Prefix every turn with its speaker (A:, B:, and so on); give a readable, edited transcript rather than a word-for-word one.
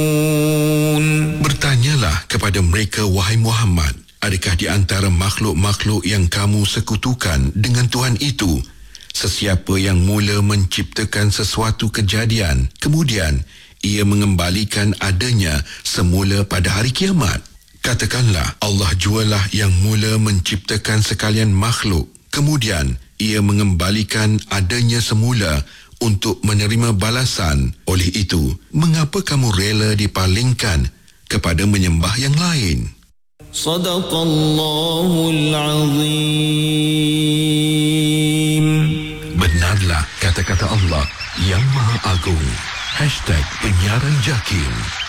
A: Bertanyalah kepada mereka, wahai Muhammad, adakah di antara makhluk-makhluk yang kamu sekutukan dengan Tuhan itu sesiapa yang mula menciptakan sesuatu kejadian, kemudian ia mengembalikan adanya semula pada hari kiamat? Katakanlah, Allah jualah yang mula menciptakan sekalian makhluk, kemudian ia mengembalikan adanya semula untuk menerima balasan. Oleh itu, mengapa kamu rela dipalingkan kepada menyembah yang lain?
B: Sadaqallahul Azim.
A: Benarlah kata-kata Allah yang Maha Agung. #penyiaran Jakim.